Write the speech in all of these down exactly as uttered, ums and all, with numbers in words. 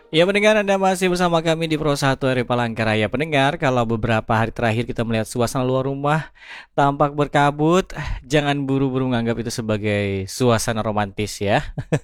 Ya pendengar, Anda masih bersama kami di Pro satu R I Palangkaraya. Pendengar, kalau beberapa hari terakhir kita melihat suasana luar rumah tampak berkabut, jangan buru-buru menganggap itu sebagai suasana romantis ya.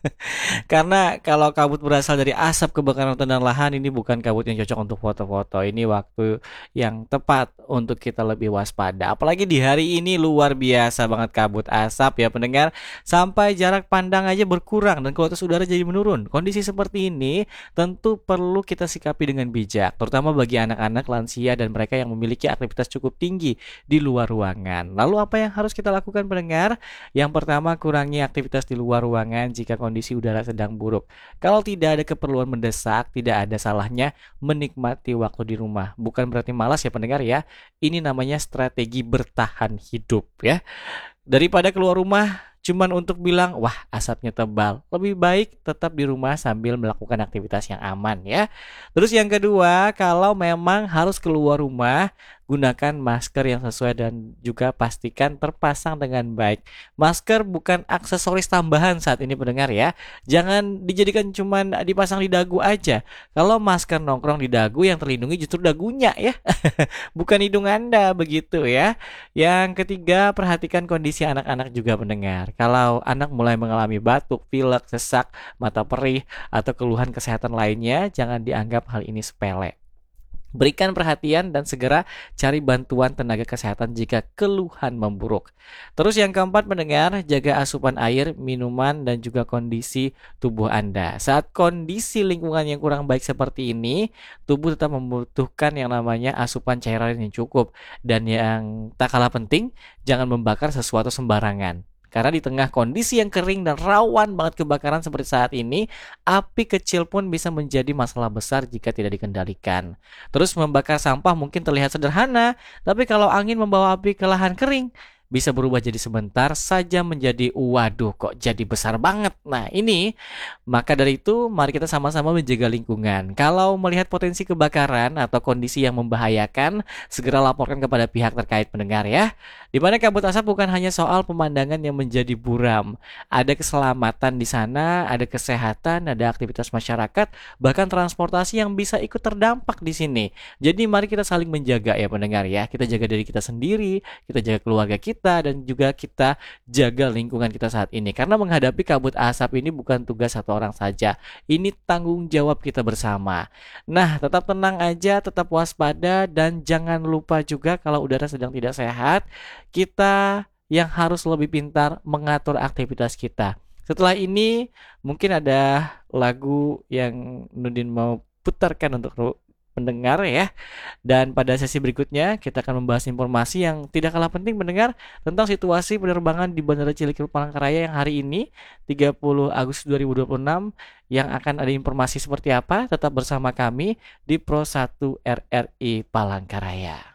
Karena kalau kabut berasal dari asap kebakaran hutan dan lahan, ini bukan kabut yang cocok untuk foto-foto. Ini waktu yang tepat untuk kita lebih waspada. Apalagi di hari ini luar biasa banget kabut asap ya pendengar. Sampai jarak pandang aja berkurang dan kualitas udara jadi menurun. Kondisi seperti ini tentu perlu kita sikapi dengan bijak, terutama bagi anak-anak, lansia, dan mereka yang memiliki aktivitas cukup tinggi di luar ruangan. Lalu apa yang harus kita lakukan pendengar? Yang pertama, kurangi aktivitas di luar ruangan jika kondisi udara sedang buruk. Kalau tidak ada keperluan mendesak, tidak ada salahnya menikmati waktu di rumah. Bukan berarti malas ya pendengar ya. Ini namanya strategi bertahan hidup ya. Daripada keluar rumah cuman untuk bilang, wah asapnya tebal. Lebih baik tetap di rumah sambil melakukan aktivitas yang aman ya. Terus yang kedua, kalau memang harus keluar rumah, gunakan masker yang sesuai dan juga pastikan terpasang dengan baik. Masker bukan aksesoris tambahan saat ini pendengar ya. Jangan dijadikan cuman dipasang di dagu aja. Kalau masker nongkrong di dagu, yang terlindungi justru dagunya ya. Bukan hidung Anda begitu ya. Yang ketiga, perhatikan kondisi anak-anak juga pendengar. Kalau anak mulai mengalami batuk, pilek, sesak, mata perih, atau keluhan kesehatan lainnya, jangan dianggap hal ini sepele. Berikan perhatian dan segera cari bantuan tenaga kesehatan jika keluhan memburuk. Terus yang keempat mendengar, jaga asupan air, minuman, dan juga kondisi tubuh Anda. Saat kondisi lingkungan yang kurang baik seperti ini, tubuh tetap membutuhkan yang namanya asupan cairan yang cukup. Dan yang tak kalah penting, jangan membakar sesuatu sembarangan. Karena di tengah kondisi yang kering dan rawan banget kebakaran seperti saat ini, api kecil pun bisa menjadi masalah besar jika tidak dikendalikan. Terus membakar sampah mungkin terlihat sederhana, tapi kalau angin membawa api ke lahan kering, bisa berubah jadi sebentar saja menjadi waduh kok jadi besar banget. Nah ini, maka dari itu mari kita sama-sama menjaga lingkungan. Kalau melihat potensi kebakaran atau kondisi yang membahayakan, segera laporkan kepada pihak terkait pendengar ya. Di mana kabut asap bukan hanya soal pemandangan yang menjadi buram. Ada keselamatan di sana, ada kesehatan, ada aktivitas masyarakat, bahkan transportasi yang bisa ikut terdampak di sini. Jadi mari kita saling menjaga ya pendengar ya. Kita jaga diri kita sendiri, kita jaga keluarga kita, dan juga kita jaga lingkungan kita saat ini. Karena menghadapi kabut asap ini bukan tugas satu orang saja. Ini tanggung jawab kita bersama. Nah, tetap tenang aja, tetap waspada, dan jangan lupa juga kalau udara sedang tidak sehat, kita yang harus lebih pintar mengatur aktivitas kita. Setelah ini mungkin ada lagu yang Nudin mau putarkan untuk pendengar ya. Dan pada sesi berikutnya kita akan membahas informasi yang tidak kalah penting mendengar tentang situasi penerbangan di Bandara Cilikriwut Palangkaraya yang hari ini tiga puluh Agustus dua ribu dua puluh enam. Yang akan ada informasi seperti apa, tetap bersama kami di Pro satu R R I Palangkaraya.